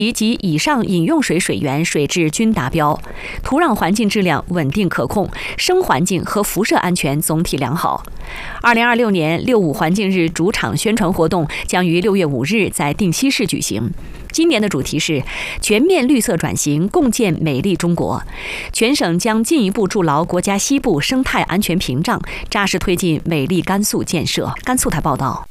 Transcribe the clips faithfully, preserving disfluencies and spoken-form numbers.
及以上饮用水水源水质均达标，土壤环境质量稳定可控，生环境和辐射安全总体良好。二零二六年六五环境日主场宣传活动将于六月五日在定西市举行。今年的主题是全面绿色转型，共建美丽中国。全省将进一步筑牢国家西部生态安全屏障，扎实推进美丽甘肃建设。甘肃台报道。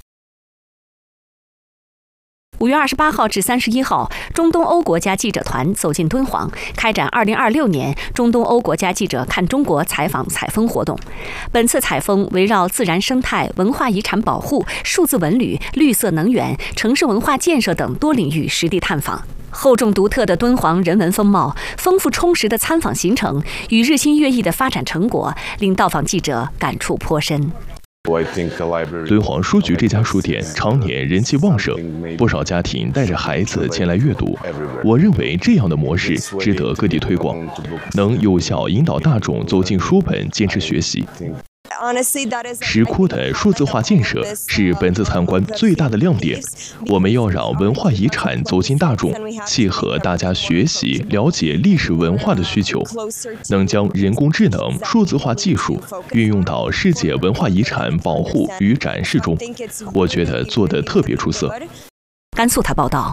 五月二十八号至三十一号，中东欧国家记者团走进敦煌，开展二零二六年中东欧国家记者看中国采访采风活动。本次采风围绕自然生态、文化遗产保护、数字文旅、绿色能源、城市文化建设等多领域实地探访。厚重独特的敦煌人文风貌，丰富充实的参访行程与日新月异的发展成果，令到访记者感触颇深。 敦煌书局这家书店常年人气旺盛，不少家庭带着孩子前来阅读。我认为这样的模式值得各地推广，能有效引导大众走进书本，坚持学习。石窟的数字化建设是本次参观最大的亮点。我们要让文化遗产走进大众，契合大家学习、了解历史文化的需求，能将人工智能、数字化技术运用到世界文化遗产保护与展示中。我觉得做得特别出色。 甘肃台报道。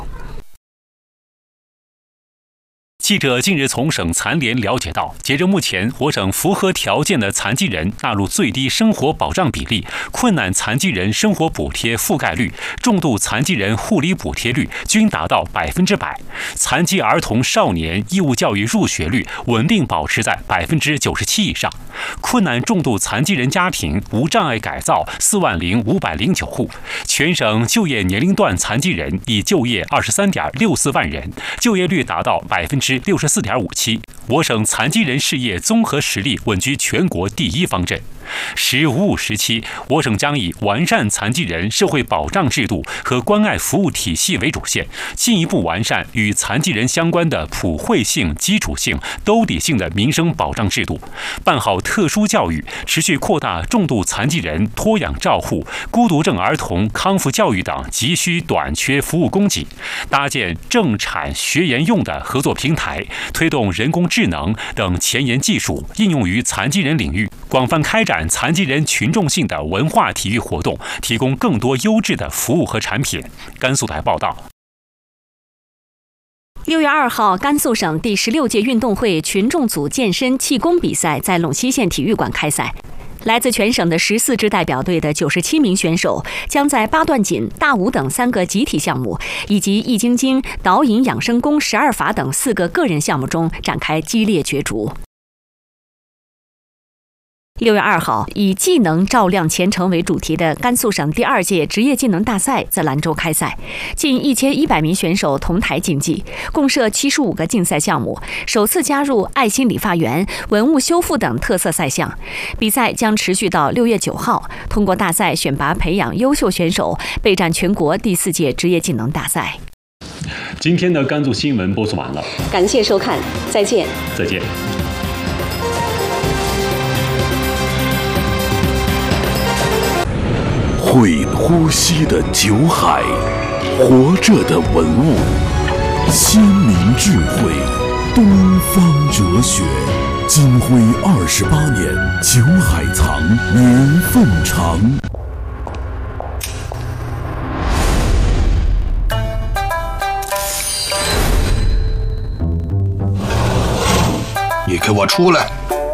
记者近日从省残联了解到，截至目前，我省符合条件的残疾人纳入最低生活保障比例、困难残疾人生活补贴覆盖率、重度残疾人护理补贴率均达到百分之百，残疾儿童少年义务教育入学率稳定保持在百分之九十七以上，困难重度残疾人家庭无障碍改造四万零五百零九户，全省就业年龄段残疾人已就业二十三点六四万人，就业率达到百分之六十四点五七，我省残疾人事业综合实力稳居全国第一方阵。十五五时期，我省将以完善残疾人社会保障制度和关爱服务体系为主线，进一步完善与残疾人相关的普惠性、基础性、兜底性的民生保障制度，办好特殊教育，持续扩大重度残疾人托养照护、孤独症儿童康复教育等急需短缺服务供给，搭建政产学研用的合作平台，推动人工智能等前沿技术应用于残疾人领域，广泛开展残疾人群众性的文化体育活动，提供更多优质的服务和产品。甘肃台报道。 六月二号，甘肃省第十六届运动会群众组健身气功比赛在陇西县体育馆开赛。来自全省的十四支代表队的九十七名选手，将在八段锦、大武等三个集体项目，以及易筋经、导引养生功十二法等四个个人项目中展开激烈角逐。六月二号，以技能照亮前程为主题的甘肃省第二届职业技能大赛在兰州开赛，近一千一百名选手同台竞技，共设七十五个竞赛项目，首次加入爱心理发园、文物修复等特色赛项。比赛将持续到六月九号，通过大赛选拔培养优秀选手，备战全国第四届职业技能大赛。 今天的甘肃新闻播送完了， 感谢收看，再见。 再见。 会呼吸的酒海，活着的文物，先民智慧，东方哲学。金辉二十八年，酒海藏，年份长。 你给我出来！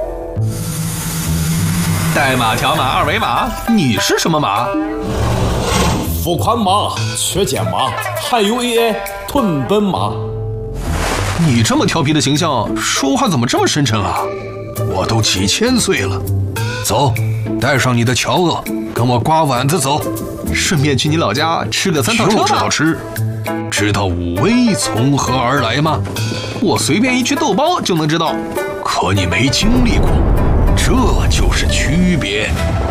代码条码二维码，你是什么码？ 付款码、缺件码，还有 A I 囤本码。 你这么调皮的形象，说话怎么这么深沉啊？我都几千岁了，走，带上你的乔厄，跟我刮碗子走，顺便去你老家吃个三套车吧。就知道吃，知道武威从何而来吗？我随便一句豆包就能知道，可你没经历过。这就是区别。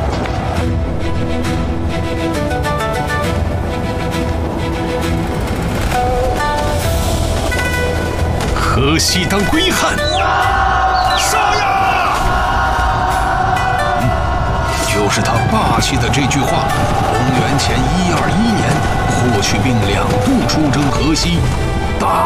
河西当归汉，杀呀！嗯，就是他霸气的这句话。公元前一二一年，霍去病两度出征河西，大